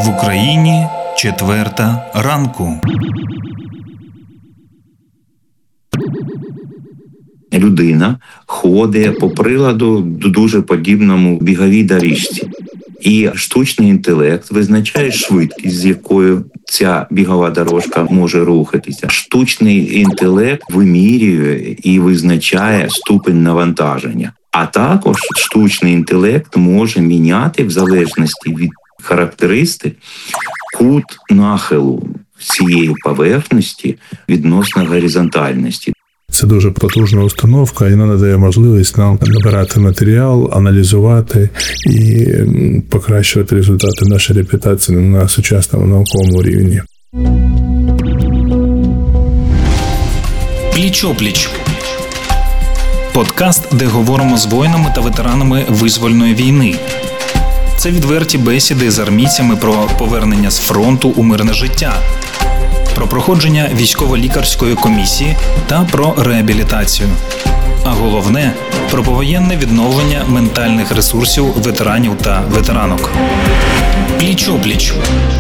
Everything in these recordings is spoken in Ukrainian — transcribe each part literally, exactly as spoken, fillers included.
В Україні четверта ранку. Людина ходить по приладу дуже подібному біговій доріжці. І штучний інтелект визначає швидкість, з якою ця бігова дорожка може рухатися. Штучний інтелект вимірює і визначає ступень навантаження. А також штучний інтелект може міняти, в залежності від характеристик, кут нахилу цієї поверхності відносно горизонтальності. Це дуже потужна установка, і вона надає можливість нам набирати матеріал, аналізувати і покращувати результати нашої репутації на сучасному науковому рівні. Пліч-опліч. Подкаст, де говоримо з воїнами та ветеранами визвольної війни. Це відверті бесіди з армійцями про повернення з фронту у мирне життя, про проходження військово-лікарської комісії та про реабілітацію. А головне – про повоєнне відновлення ментальних ресурсів ветеранів та ветеранок. Пліч-опліч.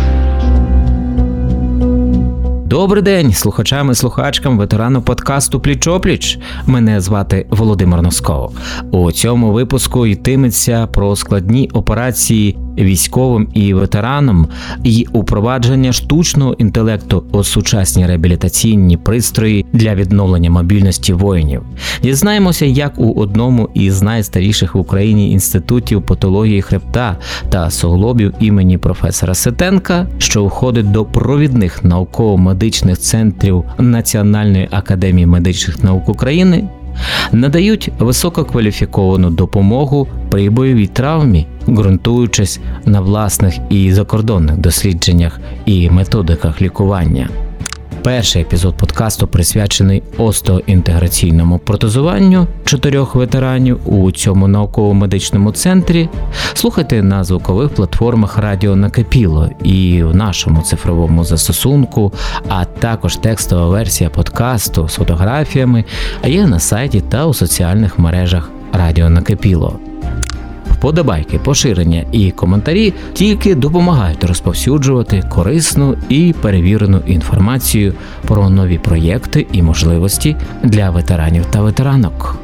Добрий день слухачам і слухачкам ветеранів подкасту «Пліч-опліч». Мене звати Володимир Носков. У цьому випуску йтиметься про складні операції військовим і ветеранам і упровадження штучного інтелекту у сучасні реабілітаційні пристрої для відновлення мобільності воїнів. Дізнаємося, як у одному із найстаріших в Україні інститутів патології хребта та суглобів імені професора Сетенка, що входить до провідних науково-медичних центрів Національної академії медичних наук України, надають висококваліфіковану допомогу при бойовій травмі, ґрунтуючись на власних і закордонних дослідженнях і методиках лікування. Перший епізод подкасту присвячений остеоінтеграційному протезуванню чотирьох ветеранів у цьому науково-медичному центрі. Слухайте на звукових платформах Радіо Накипіло і в нашому цифровому застосунку, а також текстова версія подкасту з фотографіями є на сайті та у соціальних мережах Радіо Накипіло. Вподобайки, поширення і коментарі тільки допомагають розповсюджувати корисну і перевірену інформацію про нові проєкти і можливості для ветеранів та ветеранок.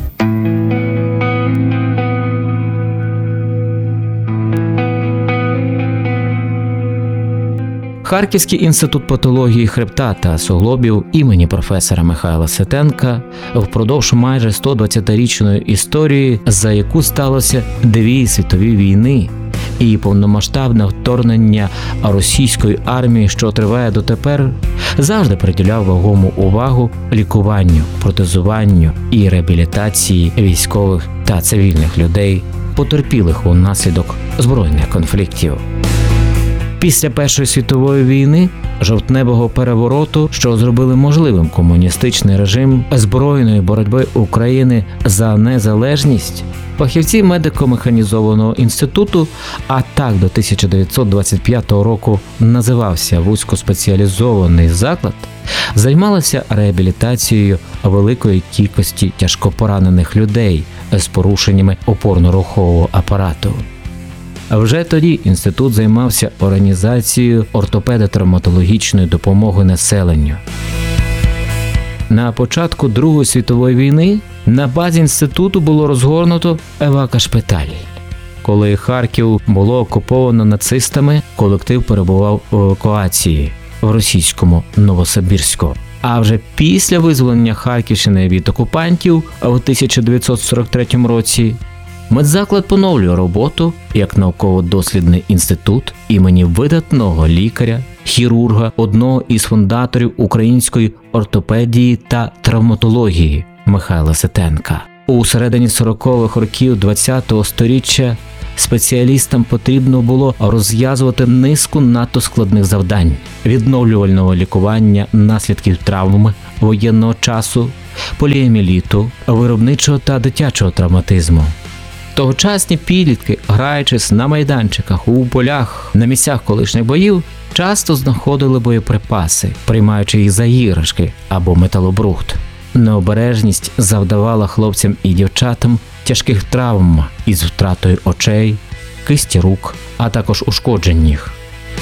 Харківський інститут патології хребта та суглобів імені професора Михайла Сетенка впродовж майже сто двадцятирічної історії, за яку сталося дві світові війни і повномасштабне вторгнення російської армії, що триває дотепер, завжди приділяв вагому увагу лікуванню, протезуванню і реабілітації військових та цивільних людей, потерпілих унаслідок збройних конфліктів. Після Першої світової війни, жовтневого перевороту, що зробили можливим комуністичний режим збройної боротьби України за незалежність, фахівці медико-механізованого інституту, а так до тисяча дев'ятсот двадцять п'ятого року називався вузькоспеціалізований заклад, займалися реабілітацією великої кількості тяжкопоранених людей з порушеннями опорно-рухового апарату. Вже тоді інститут займався організацією ортопедо-травматологічної допомоги населенню. На початку Другої світової війни на базі інституту було розгорнуто евакошпиталь. Коли Харків було окуповано нацистами, колектив перебував у евакуації в російському Новосибірську. А вже після визволення Харківщини від окупантів у тисяча дев'ятсот сорок третьому році медзаклад поновлює роботу як науково-дослідний інститут імені видатного лікаря, хірурга, одного із фундаторів української ортопедії та травматології Михайла Сетенка. У середині сорокових років ХХ сторіччя спеціалістам потрібно було розв'язувати низку надто складних завдань – відновлювального лікування наслідків травми воєнного часу, поліомієліту, виробничого та дитячого травматизму. Тогочасні підлітки, граючись на майданчиках, у полях, на місцях колишніх боїв, часто знаходили боєприпаси, приймаючи їх за іграшки або металобрухт. Необережність завдавала хлопцям і дівчатам тяжких травм із втратою очей, кисті рук, а також ушкоджень ніг.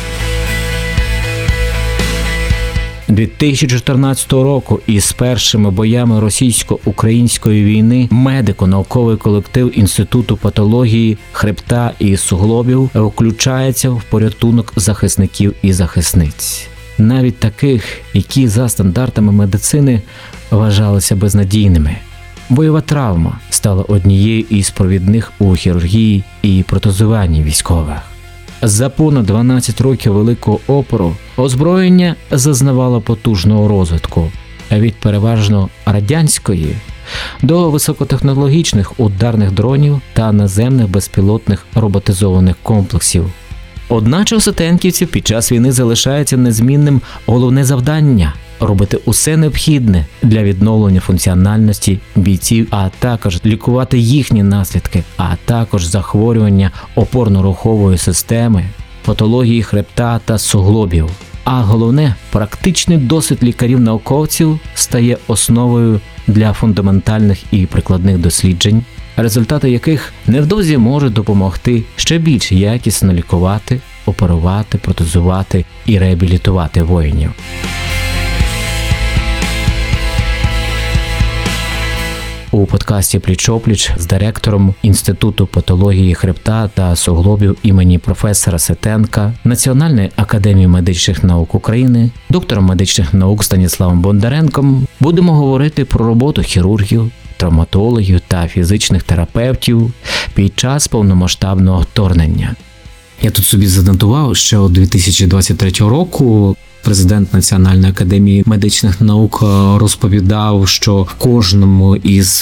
дві тисячі чотирнадцятого року із першими боями російсько-української війни медико-науковий колектив Інституту патології хребта і суглобів включається в порятунок захисників і захисниць. Навіть таких, які за стандартами медицини вважалися безнадійними. Бойова травма стала однією із провідних у хірургії і протезуванні військових. За понад дванадцять років великого опору озброєння зазнавало потужного розвитку, від переважно радянської до високотехнологічних ударних дронів та наземних безпілотних роботизованих комплексів. Одначе у сетенківців під час війни залишається незмінним головне завдання – робити усе необхідне для відновлення функціональності бійців, а також лікувати їхні наслідки, а також захворювання опорно-рухової системи, патології хребта та суглобів. А головне, практичний досвід лікарів-науковців стає основою для фундаментальних і прикладних досліджень, результати яких невдовзі можуть допомогти ще більш якісно лікувати, оперувати, протезувати і реабілітувати воїнів. У подкасті «Пліч-о-пліч» з директором Інституту патології хребта та суглобів імені професора Сетенка Національної академії медичних наук України, доктором медичних наук Станіславом Бондаренком будемо говорити про роботу хірургів, травматологів та фізичних терапевтів під час повномасштабного вторгнення. Я тут собі занотував, що у дві тисячі двадцять третього року президент Національної академії медичних наук розповідав, що в кожному із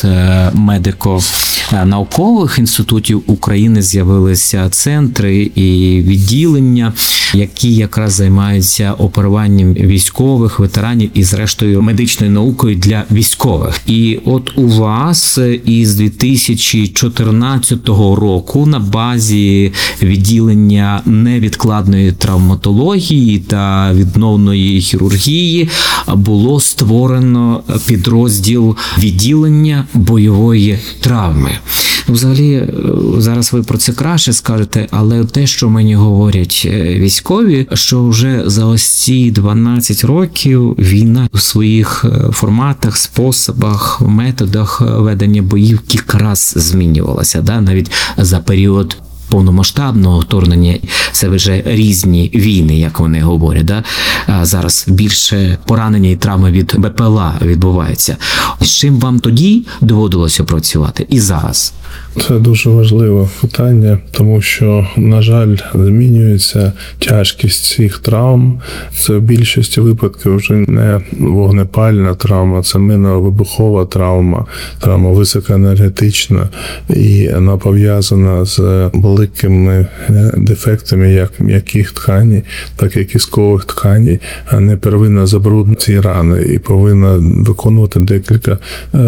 медико-наукових інститутів України з'явилися центри і відділення, які якраз займаються оперуванням військових, ветеранів і, зрештою, медичною наукою для військових. І от у вас із дві тисячі чотирнадцятого року на базі відділення невідкладної травматології та відновної хірургії було створено підрозділ відділення бойової травми. Взагалі, зараз ви про це краще скажете, але те, що мені говорять військові, що вже за ось ці дванадцять років війна у своїх форматах, способах, методах ведення боїв кілька раз змінювалася, да? Навіть за період повномасштабного вторгнення це вже різні війни, як вони говорять. Да? А зараз більше поранення і травми від БПЛА відбуваються. З чим вам тоді доводилося працювати і зараз? Це дуже важливе питання, тому що, на жаль, змінюється тяжкість цих травм. Це в більшості випадків вже не вогнепальна травма, це мінно-вибухова травма, травма високоенергетична, і вона пов'язана з великими дефектами як м'яких тканей, так і кісткових тканей, а не первинно забруднює ці рани і повинна виконувати декілька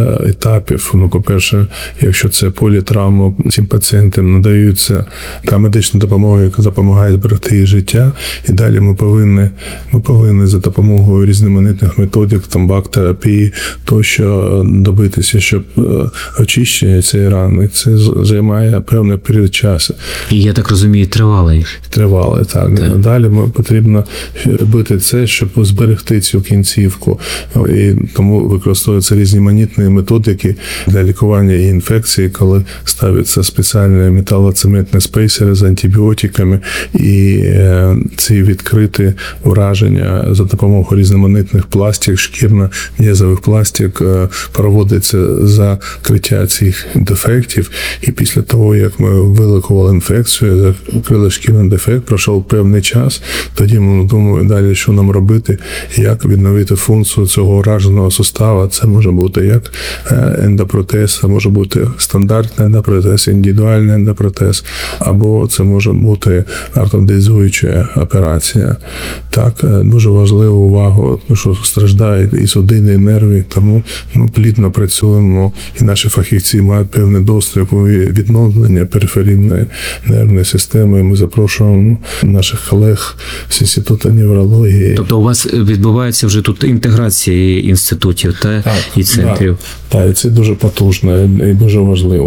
етапів. Ну, по-перше, якщо це політравма, цим пацієнтам надаються та медична допомога, яка допомагає зберегти їх життя. І далі ми повинні, ми повинні за допомогою різноманітних методик, там, бактерапії, тощо добитися, щоб очищення цієї рани, це займає певний період часу. І, я так розумію, тривалий. Тривалий, так. так. Далі ми потрібно робити це, щоб зберегти цю кінцівку. І тому використовуються різноманітні методики для лікування і інфекції, коли ставляться спеціальні металоцементні спейсери з антибіотиками, і е, ці відкриті ураження за допомогою різноманітних пластик, шкірно-м'язових пластик, е, проводиться закриття цих дефектів. І після того, як ми вилікували інфекцію, закрили шкірний дефект, пройшов певний час, тоді ми думаємо далі, що нам робити, як відновити функцію цього ураженого суставу. Це може бути як ендопротез, це може бути стандартний ендопротез, індивідуальний ендопротез, або це може бути ортодизуюча операція. Так, дуже важливу увагу, що страждають і судини, і нерви, тому ми плідно працюємо, і наші фахівці мають певний доступ у відновлення периферійної нервної системи. Ми запрошуємо наших колег з Інституту неврології. Тобто у вас відбувається вже тут інтеграція інститутів та так, і центрів? Так, так, і це дуже потужно і дуже важливо.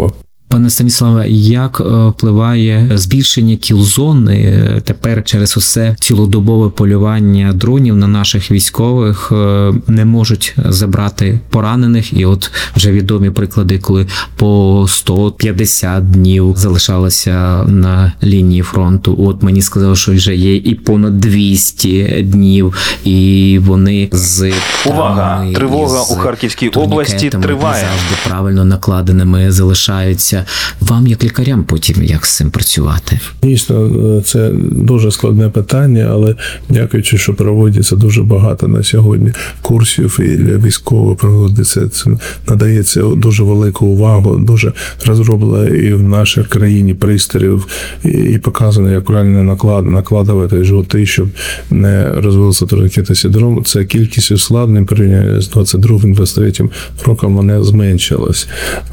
Пане Станіславе, як впливає збільшення кіл-зони тепер через усе цілодобове полювання дронів на наших військових, не можуть забрати поранених, і от вже відомі приклади, коли по сто п'ятдесят днів залишалося на лінії фронту. От мені сказали, що вже є і понад двісті днів, і вони з Увага! Тривога у Харківській області триває. Завжди правильно накладеними залишаються. Вам, як лікарям, потім як з цим працювати? Дійсно, це дуже складне питання, але дякуючи, що проводиться дуже багато на сьогодні курсів і для військових проводиться, це надається дуже велику увагу, дуже розроблено і в нашій країні пристроїв, і показано, як правильно наклад, накладувати жгути, щоб не розвивався турнікетний синдром. Це кількість ускладнень порівняно з двадцять другим - двадцять третім роком вона зменшилась.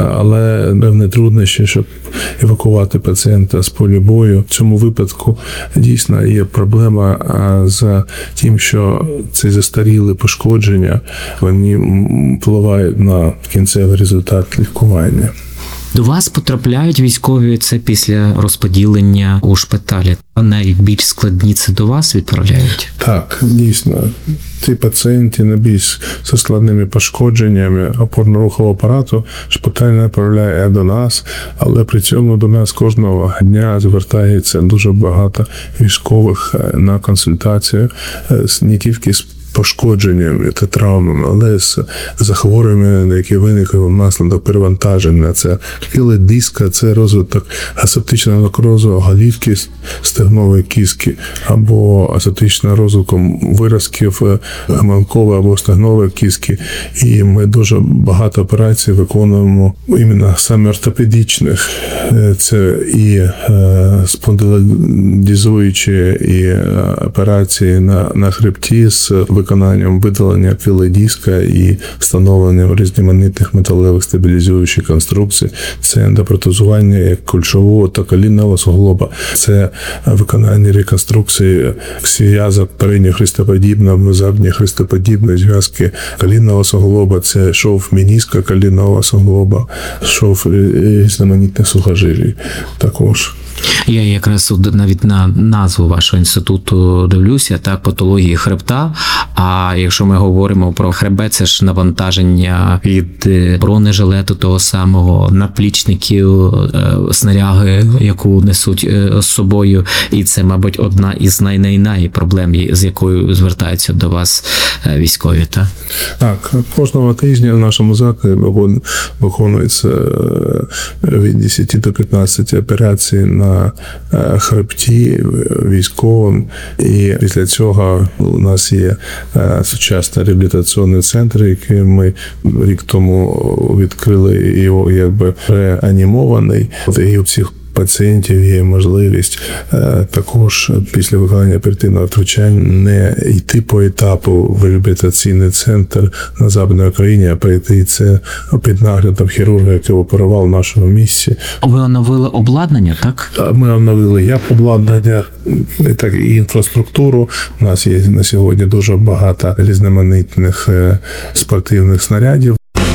Але певне труднощі, щоб евакувати пацієнта з полю бою. В цьому випадку дійсно є проблема з тим, що ці застарілі пошкодження, вони впливають на кінцевий результат лікування. До вас потрапляють військові, це після розподілення у шпиталі. А найбільш складні це до вас відправляють? Так, дійсно. Ці пацієнти найбільш зі складними пошкодженнями опорно-рухового апарату шпиталь направляє до нас, але при цьому до нас кожного дня звертається дуже багато військових на консультацію не тільки з пошкодженнями та травмами, але з захворюваннями, які виникли внаслідок перевантаження. Це хили диска, це розвиток асептичного некрозу голівки стегнової кістки або асептичного розвитку виразків гомілкової або стегнової кістки. І ми дуже багато операцій виконуємо іменно саме ортопедичних. Це і спондилодізуючі, і операції на, на хребті з виконанням видалення філодиска і встановленням різноманітних металевих стабілізуючих конструкцій. Це ендопротезування як кульшового та колінного суглоба. Це виконання реконструкції зв'язок передньо хрестоподібної, задньо хрестоподібної зв'язки колінного суглоба. Це шов меніска колінного суглоба, шов різноманітних сухожилій також. Я якраз навіть на назву вашого інституту дивлюся, так, патології хребта. А якщо ми говоримо про хребет, це ж навантаження від бронежилету того самого, наплічників, снаряги, яку несуть з собою. І це, мабуть, одна із най-най-най проблем, з якою звертаються до вас військові, так? Так, кожного тижня в нашому закладі виконується від десяти до п'ятнадцяти операцій на хребті військовим. І після цього у нас є сучасний реабілітаційний центр, який ми рік тому відкрили, його якби реанімований. І у всіх пацієнтів є можливість е, також після виконання оперативного втручання не йти по етапу в реабілітаційний центр на Західній Україні, а прийти це під наглядом хірурга, який оперував в нашому місці. Ви оновили обладнання, так? Ми оновили як обладнання, так і інфраструктуру. У нас є на сьогодні дуже багато різноманітних спортивних снарядів.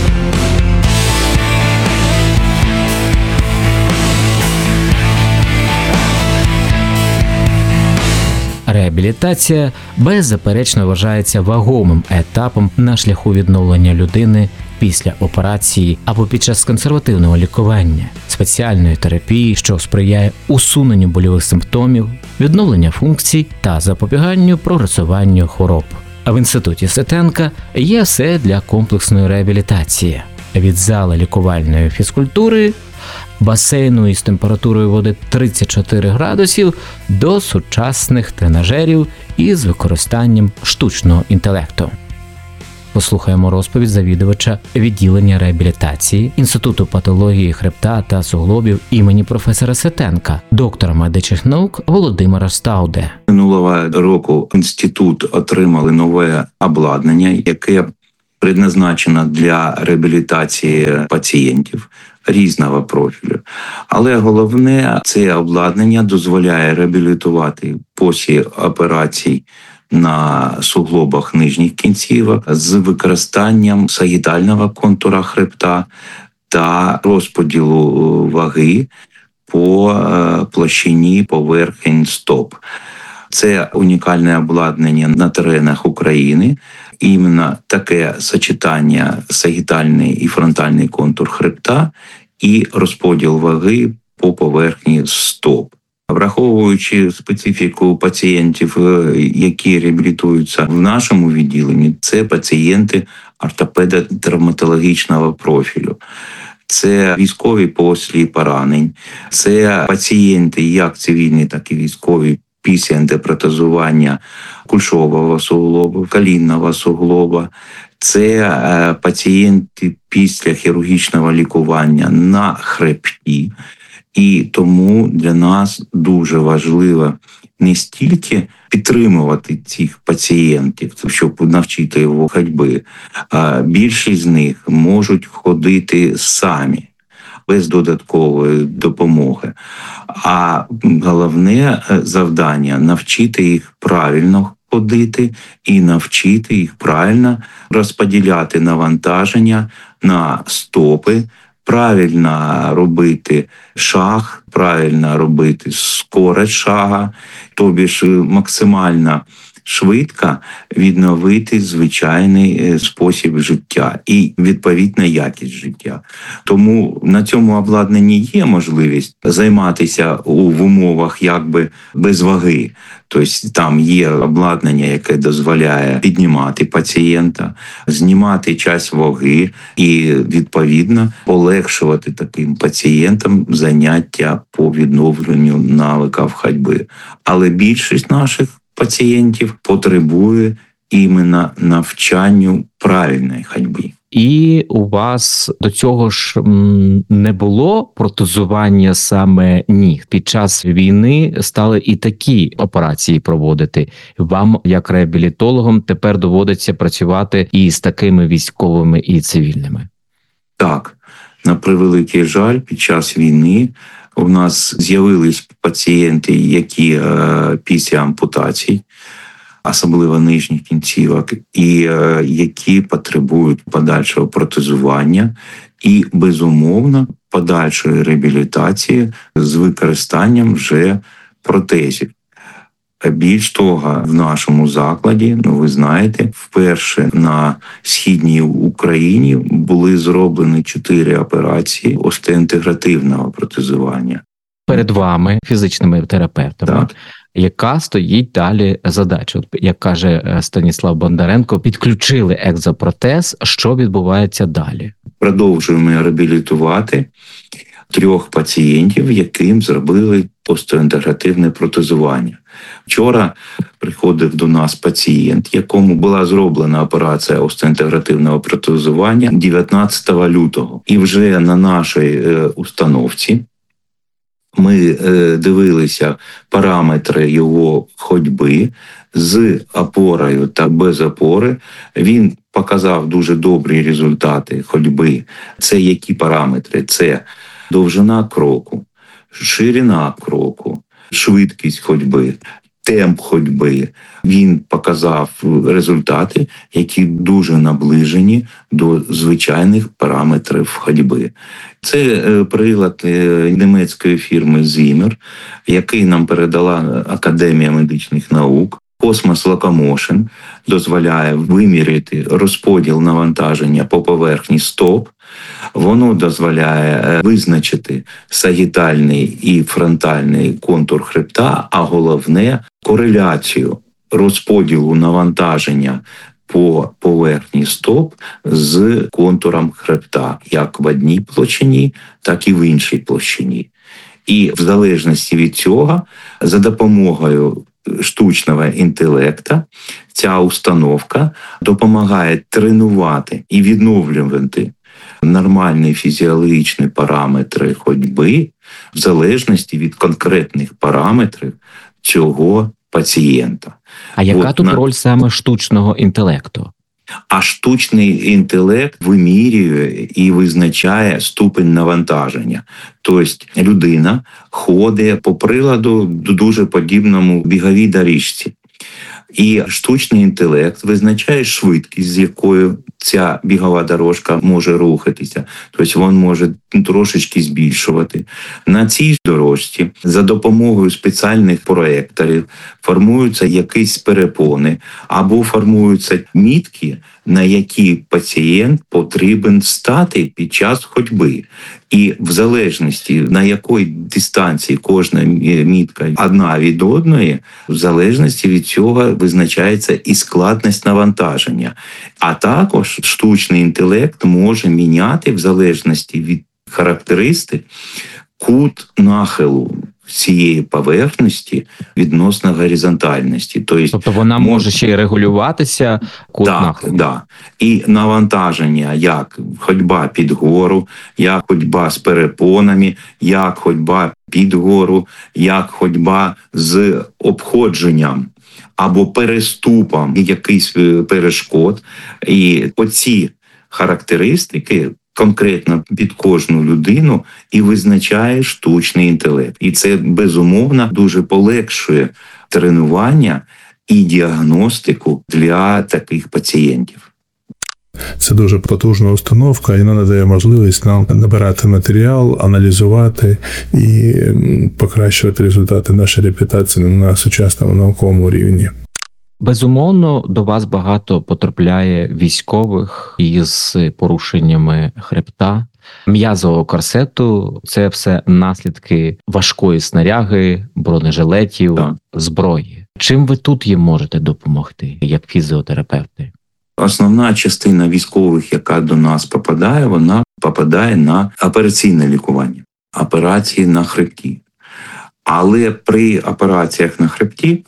Реабілітація беззаперечно вважається вагомим етапом на шляху відновлення людини після операції або під час консервативного лікування, спеціальної терапії, що сприяє усуненню больових симптомів, відновленню функцій та запобіганню прогресуванню хвороб. А в інституті Сетенка є все для комплексної реабілітації – від зали лікувальної фізкультури, басейну із температурою води тридцять чотири градусів до сучасних тренажерів із використанням штучного інтелекту. Послухаємо розповідь завідувача відділення реабілітації Інституту патології хребта та суглобів імені професора Сетенка, доктора медичних наук Володимира Стауде. Минулого року інститут отримали нове обладнання, яке предназначено для реабілітації пацієнтів різного профілю. Але головне, це обладнання дозволяє реабілітувати після операцій на суглобах нижніх кінцівок з використанням сагітального контура хребта та розподілу ваги по площині поверхень стоп. Це унікальне обладнання на теренах України. Іменно таке сочетання сагітальний і фронтальний контур хребта і розподіл ваги по поверхні стоп. Враховуючи специфіку пацієнтів, які реабілітуються в нашому відділенні, це пацієнти ортопедо-травматологічного профілю. Це військові після поранень, це пацієнти як цивільні, так і військові після антипротезування кульшового суглобу, колінного суглоба. Це пацієнти після хірургічного лікування на хребті. І тому для нас дуже важливо не стільки підтримувати цих пацієнтів, щоб навчити його ходьби, а більшість з них можуть ходити самі, без додаткової допомоги. А головне завдання – навчити їх правильно ходити і навчити їх правильно розподіляти навантаження на стопи, правильно робити шаг, правильно робити скорость шага, тобі ж максимально швидко відновити звичайний спосіб життя і відповідна якість життя. Тому на цьому обладнанні є можливість займатися у, в умовах якби без ваги. Тобто там є обладнання, яке дозволяє піднімати пацієнта, знімати часть ваги і, відповідно, полегшувати таким пацієнтам заняття по відновленню навиків ходьби. Але більшість наших пацієнтів потребує іменно навчанню правильної ходьби. І у вас до цього ж не було протезування саме ніг. Під час війни стали і такі операції проводити. Вам, як реабілітологам, тепер доводиться працювати і з такими військовими, і цивільними. Так, на превеликий жаль, під час війни у нас з'явились пацієнти, які е, після ампутацій, особливо нижніх кінцівок, і е, які потребують подальшого протезування і, безумовно, подальшої реабілітації з використанням вже протезів. Більш того, в нашому закладі, ну ви знаєте, вперше на Східній Україні були зроблені чотири операції остеоінтегративного протезування. Перед вами, фізичними терапевтами, так. Яка стоїть далі задача? От, як каже Станіслав Бондаренко, підключили екзопротез, що відбувається далі? Продовжуємо реабілітувати трьох пацієнтів, яким зробили остеоінтегративне протезування. Вчора приходив до нас пацієнт, якому була зроблена операція остеоінтегративного протезування дев'ятнадцятого лютого. І вже на нашій установці ми дивилися параметри його ходьби з опорою та без опори. Він показав дуже добрі результати ходьби. Це які параметри? Це довжина кроку, ширина кроку, швидкість ходьби, темп ходьби. Він показав результати, які дуже наближені до звичайних параметрів ходьби. Це прилад німецької фірми Zimmer, який нам передала Академія медичних наук. Cosmos Locomotion дозволяє виміряти розподіл навантаження по поверхні стоп. Воно дозволяє визначити сагітальний і фронтальний контур хребта, а головне – кореляцію розподілу навантаження по поверхні стоп з контуром хребта, як в одній площині, так і в іншій площині. І в залежності від цього, за допомогою штучного інтелекту, ця установка допомагає тренувати і відновлювати нормальні фізіологічні параметри ходьби в залежності від конкретних параметрів цього пацієнта. А яка От, тут на... роль саме штучного інтелекту? А штучний інтелект вимірює і визначає ступень навантаження. Тобто людина ходить по приладу дуже подібному біговій доріжці. І штучний інтелект визначає швидкість, з якою ця бігова дорожка може рухатися, тобто він може трошечки збільшувати. На цій дорожці за допомогою спеціальних проекторів формуються якісь перепони або формуються мітки, на які пацієнт потрібен стати під час ходьби. І в залежності, на якій дистанції кожна мітка одна від одної, в залежності від цього визначається і складність навантаження. А також штучний інтелект може міняти в залежності від характеристик кут нахилу цієї поверхності відносно горизонтальності. Тобто, тобто вона може ще й регулюватися кут так, нахилу. да. І навантаження, як ходьба під гору, як ходьба з перепонами, як ходьба під гору, як ходьба з обходженням або переступом якихось перешкод. І оці характеристики конкретно під кожну людину і визначає штучний інтелект. І це, безумовно, дуже полегшує тренування і діагностику для таких пацієнтів. Це дуже потужна установка, і вона надає можливість нам набирати матеріал, аналізувати і покращувати результати нашої репутації на сучасному науковому рівні. Безумовно, до вас багато потрапляє військових із порушеннями хребта, м'язового корсету. Це все наслідки важкої снаряги, бронежилетів, Так. зброї. Чим ви тут їм можете допомогти, як фізіотерапевти? Основна частина військових, яка до нас попадає, вона попадає на операційне лікування, операції на хребті. Але при операціях на хребті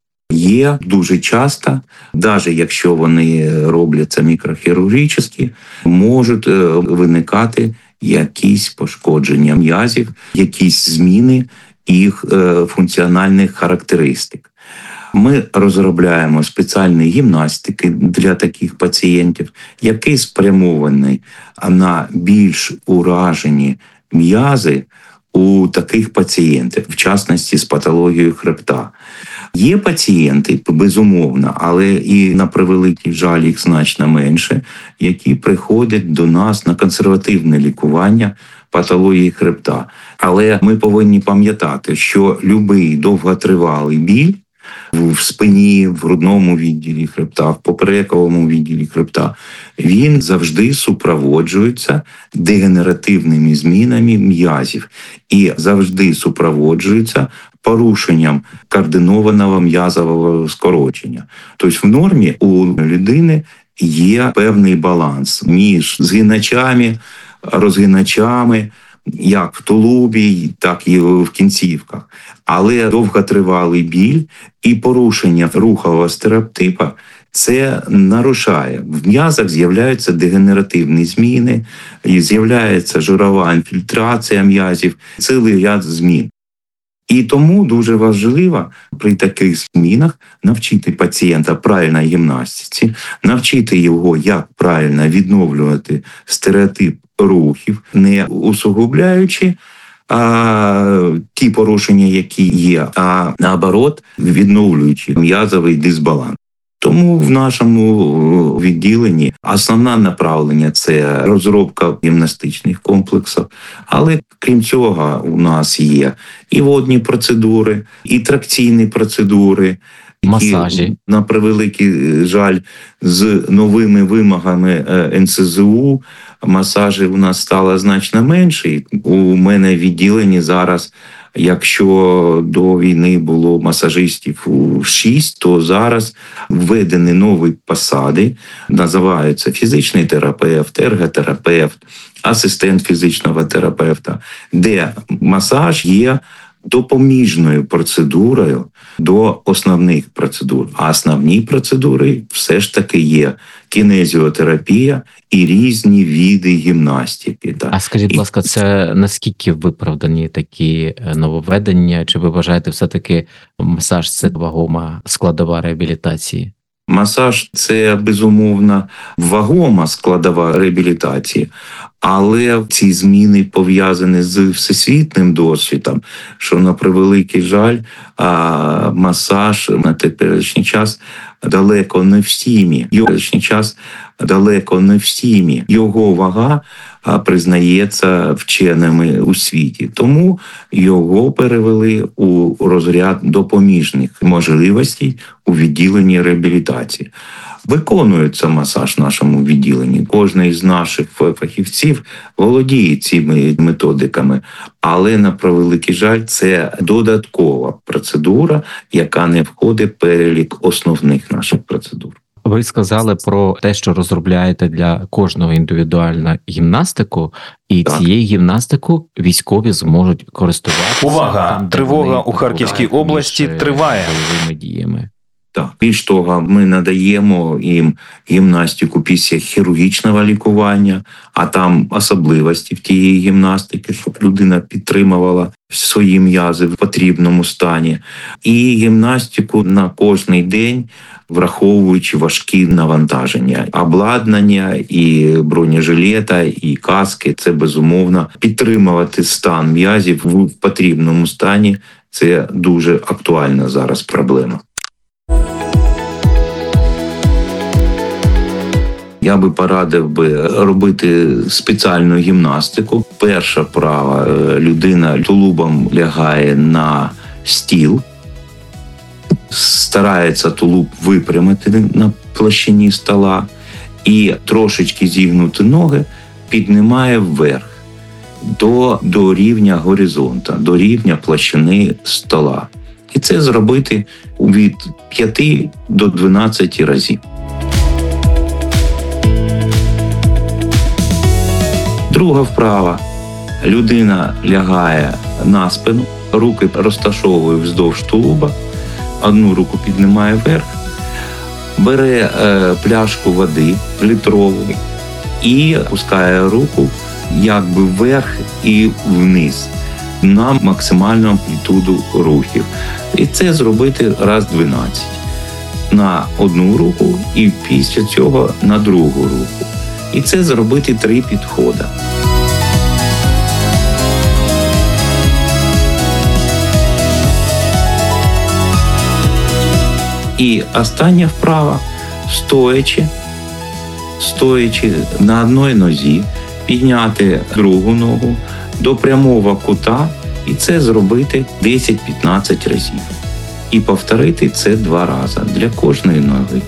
є дуже часто, навіть якщо вони робляться мікрохірургічно, можуть виникати якісь пошкодження м'язів, якісь зміни їх функціональних характеристик. Ми розробляємо спеціальні гімнастики для таких пацієнтів, які спрямовані на більш уражені м'язи у таких пацієнтів, в частності з патологією хребта. Є пацієнти, безумовно, але і на превеликий жаль їх значно менше, які приходять до нас на консервативне лікування патології хребта. Але ми повинні пам'ятати, що будь-який довготривалий біль в спині, в грудному відділі хребта, в поперековому відділі хребта, він завжди супроводжується дегенеративними змінами м'язів і завжди супроводжується порушенням координованого м'язового скорочення. Тобто в нормі у людини є певний баланс між згиначами, розгиначами, як в тулубі, так і в кінцівках. Але довготривалий біль і порушення рухового стереотипа це нарушає. В м'язах з'являються дегенеративні зміни, і з'являється жирова інфільтрація м'язів, цілий ряд змін. І тому дуже важливо при таких змінах навчити пацієнта правильній гімнастиці, навчити його, як правильно відновлювати стереотип рухів, не усугубляючи а, ті порушення, які є, а наоборот, відновлюючи м'язовий дисбаланс. Тому в нашому відділенні основне направлення – це розробка гімнастичних комплексів. Але крім цього у нас є і водні процедури, і тракційні процедури, Масажі. На превеликий жаль, з новими вимогами ен ес зе у масажів у нас стало значно менше. У мене в відділенні зараз, якщо до війни було масажистів шість, то зараз введені нові посади, називаються фізичний терапевт, ерготерапевт, асистент фізичного терапевта, де масаж є допоміжною процедурою до основних процедур. А основні процедури все ж таки є кінезіотерапія і різні види гімнастики. Так. А скажіть, будь ласка, це наскільки виправдані такі нововведення? Чи ви вважаєте все-таки масаж – це вагома складова реабілітації? Масаж – це, безумовно, вагома складова реабілітації, але ці зміни пов'язані з всесвітнім досвідом, що, на превеликий жаль, масаж на теперішній час далеко не в стімі. Теперішній час далеко не в стімі. Його вага признається вченими у світі. Тому його перевели у розряд допоміжних можливостей у відділенні реабілітації. Виконується масаж в нашому відділенні. Кожен із наших фахівців володіє цими методиками, але, на превеликий жаль, це додаткова процедура, яка не входить в перелік основних наших процедур. Ви сказали про те, що розробляєте для кожного індивідуальну гімнастику, і так. цією гімнастику військові зможуть користуватися. Увага! Там, Тривога у Харківській області триває. Бойовими діями. Так. Більш того, ми надаємо їм гімнастику після хірургічного лікування, а там особливості в тієї гімнастики, щоб людина підтримувала свої м'язи в потрібному стані. І гімнастику на кожний день, враховуючи важкі навантаження. Обладнання, і бронежилета, і каски – це, безумовно, підтримувати стан м'язів в потрібному стані. Це дуже актуальна зараз проблема. Я би порадив би робити спеціальну гімнастику. Перша вправа – людина тулубом лягає на стіл, старається тулуб випрямити на площині стола і трошечки зігнути ноги, піднімає вверх до, до рівня горизонта, до рівня площини стола. І це зробити від п'яти до дванадцяти разів. Друга вправа. Людина лягає на спину, руки розташовує вздовж тулуба, одну руку піднімає вверх, бере е, пляшку води літрову і пускає руку якби вверх і вниз на максимальну амплітуду рухів. І це зробити раз дванадцять. На одну руку і після цього на другу руку. І це зробити три підходи. І остання вправа, стоячи, стоячи на одній нозі, підняти другу ногу до прямого кута, і це зробити десять-п'ятнадцять разів. І повторити це два рази для кожної ноги.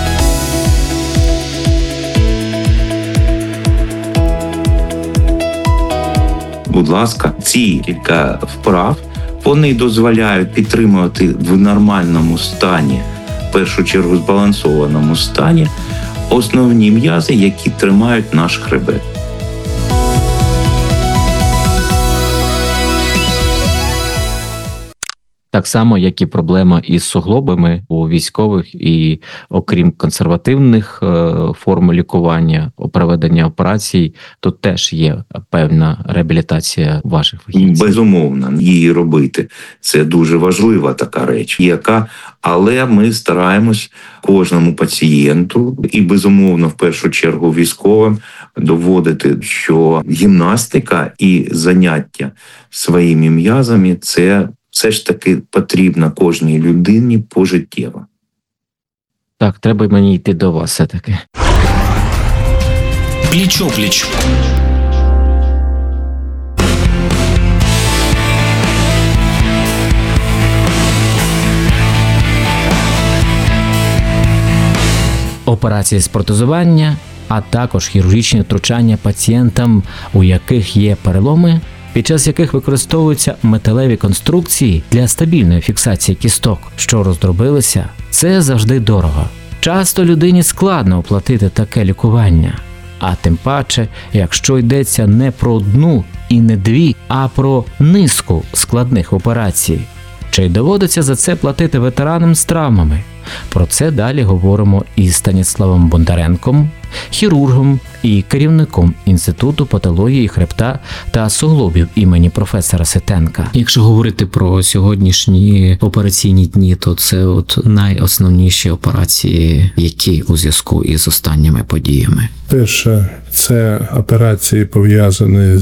Будь ласка, ці кілька вправ, вони дозволяють підтримувати в нормальному стані, в першу чергу збалансованому стані, основні м'язи, які тримають наш хребет. Так само, як і проблема із суглобами у військових, і окрім консервативних форм лікування, проведення операцій, тут теж є певна реабілітація ваших фахівців. Безумовно, її робити. Це дуже важлива така реч, яка, але ми стараємось кожному пацієнту і, безумовно, в першу чергу військовим доводити, що гімнастика і заняття своїми м'язами – це все ж таки потрібно кожній людині пожиттєво. Так, треба мені йти до вас все-таки. Пліч-опліч. Операції з протезування, а також хірургічні втручання пацієнтам, у яких є переломи, під час яких використовуються металеві конструкції для стабільної фіксації кісток, що роздробилися, це завжди дорого. Часто людині складно оплатити таке лікування, а тим паче, якщо йдеться не про одну і не дві, а про низку складних операцій. Чи доводиться за це платити ветеранам з травмами? Про це далі говоримо із Станіславом Бондаренком, хірургом і керівником Інституту патології хребта та суглобів імені професора Сетенка. Якщо говорити про сьогоднішні операційні дні, то це от найосновніші операції, які у зв'язку із останніми подіями. Перше, це операції пов'язані